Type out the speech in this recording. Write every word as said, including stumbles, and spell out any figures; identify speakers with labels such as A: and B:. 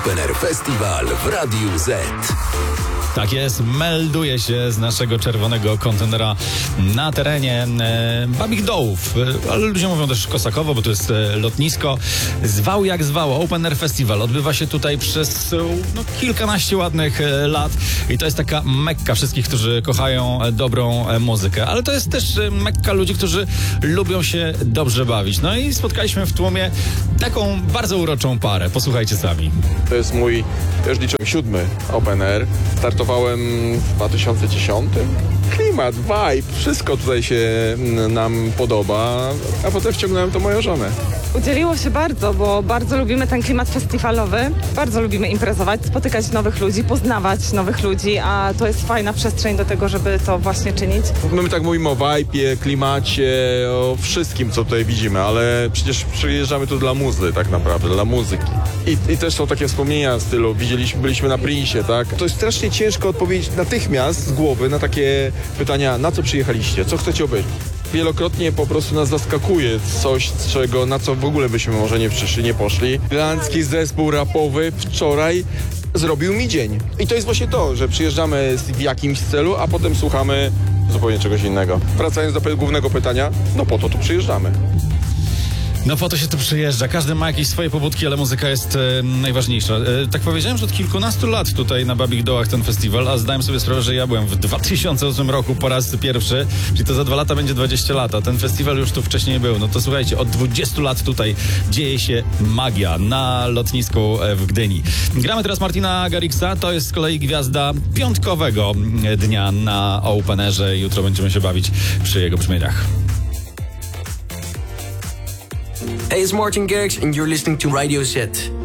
A: Open Air Festival w Radiu Z.
B: Tak jest, melduje się z naszego czerwonego kontenera na terenie e, Babich Dołów, e, ale ludzie mówią też Kosakowo, bo to jest e, lotnisko. Zwał jak zwał, Open Air Festival odbywa się tutaj przez e, no, kilkanaście ładnych e, lat i to jest taka mekka wszystkich, którzy kochają e, dobrą e, muzykę, ale to jest też e, mekka ludzi, którzy lubią się dobrze bawić. No i spotkaliśmy w tłumie taką bardzo uroczą parę, posłuchajcie sami.
C: To jest mój, już liczę, siódmy Open Air. Startowałem w dwa tysiące dziesiątym. Klimat, vibe, wszystko tutaj się nam podoba, a potem wciągnąłem to moją żonę.
D: Udzieliło się bardzo, bo bardzo lubimy ten klimat festiwalowy, bardzo lubimy imprezować, spotykać nowych ludzi, poznawać nowych ludzi, a to jest fajna przestrzeń do tego, żeby to właśnie czynić.
C: My tak mówimy o vibe'ie, klimacie, o wszystkim, co tutaj widzimy, ale przecież przyjeżdżamy tu dla muzy tak naprawdę, dla muzyki. I, i też są takie wspomnienia w stylu, widzieliśmy, byliśmy na Prince'ie, tak? To jest strasznie ciężko odpowiedzieć natychmiast z głowy na takie pytania, na co przyjechaliście, co chcecie obejrzeć. Wielokrotnie po prostu nas zaskakuje coś, czego, na co w ogóle byśmy może nie przyszli, nie poszli. Irlandzki zespół rapowy wczoraj zrobił mi dzień. I to jest właśnie to, że przyjeżdżamy w jakimś celu, a potem słuchamy zupełnie czegoś innego. Wracając do głównego pytania, no po to tu przyjeżdżamy.
B: No po to się tu przyjeżdża. Każdy ma jakieś swoje pobudki, ale muzyka jest e, najważniejsza. E, tak powiedziałem, że od kilkunastu lat tutaj na Babich Dołach ten festiwal, a zdałem sobie sprawę, że ja byłem w dwa tysiące ósmym roku po raz pierwszy, czyli to za dwa lata będzie dwadzieścia lat, a ten festiwal już tu wcześniej był. No to słuchajcie, od dwudziestu lat tutaj dzieje się magia na lotnisku w Gdyni. Gramy teraz Martina Garriksa, to jest z kolei gwiazda piątkowego dnia na Open Airze. Jutro będziemy się bawić przy jego brzmieniach.
E: Hey, it's Martin Garrix and you're listening to Radio Z.